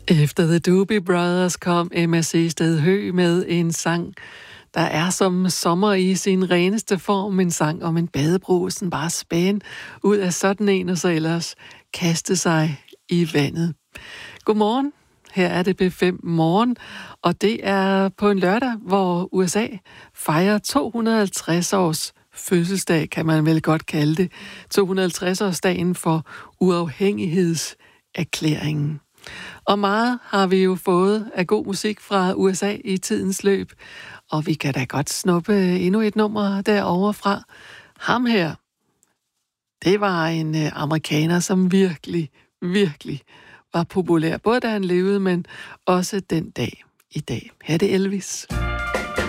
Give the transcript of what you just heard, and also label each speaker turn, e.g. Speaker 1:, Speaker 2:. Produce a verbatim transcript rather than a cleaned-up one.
Speaker 1: Efter The Doobie Brothers kom Emma Sehsted Høegh med en sang, der er som sommer i sin reneste form. En sang om en badebro, sådan bare spænd ud af sådan en, og så ellers kaste sig i vandet. Godmorgen. Her er det B fem Morgen, og det er på en lørdag, hvor U S A fejrer to hundrede og halvtreds års fødselsdag, kan man vel godt kalde det. to hundrede og halvtreds årsdagen for uafhængighedserklæringen. Og meget har vi jo fået af god musik fra U S A i tidens løb, og vi kan da godt snuppe endnu et nummer derovre fra. Ham her, det var en amerikaner, som virkelig, virkelig var populær, både da han levede, men også den dag i dag. Her er det Elvis.